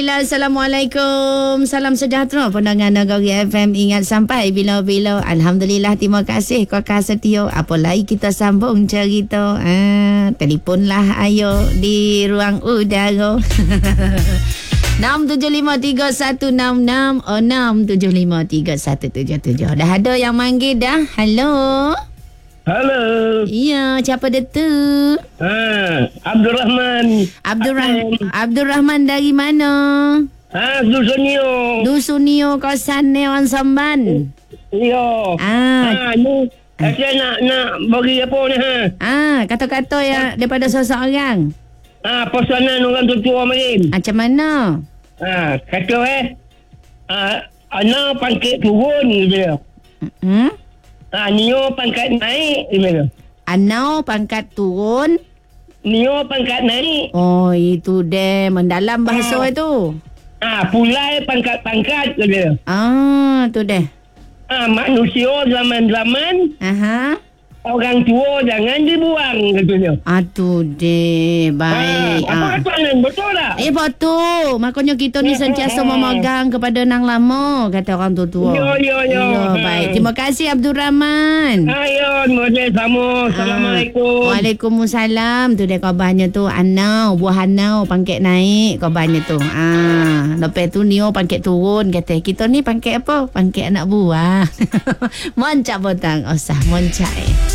Assalamualaikum. Salam sejahtera pendengar Negeri FM. Ingat sampai bila-bila. Alhamdulillah, terima kasih kakak setia. Apa lagi kita sambung cerita. Telefonlah ayo di ruang udara. 6753166 6753177. Dah ada yang manggil dah. Halo. Halo. Iya, siapa dia tu? Abdul Rahman. Abdul Rahman dari mana? Dusunio. Dusunio, kawasan Neon Samban. Iya. Ni saya nak bagi apa ni kata-kata yang daripada seseorang. Pesanan orang tua main. Macam mana? Kata anak pangkat turun dia. Nio pangkat naik dia. Anau pangkat turun, Nio pangkat naik. Oh, itu deh mendalam bahasa itu. Pulai pangkat-pangkat dia. Tu deh. Manusia zaman-zaman orang tua jangan dibuang katanya. Itu deh. Baik. Apa kata betul tak? Betul. Makanya kita ni sentiasa memegang kepada nang lama, kata orang tua. Ya. Baik. Terima kasih Abdul Rahman. Sama. Assalamualaikum. Waalaikumsalam. Tu dia khabarnya tu. Buah anau pangkat naik khabarnya tu. Lepas tu Nio pangkat turun, kata. Kita ni pangkat apa? Pangkat anak buah. Moncak botang. Moncak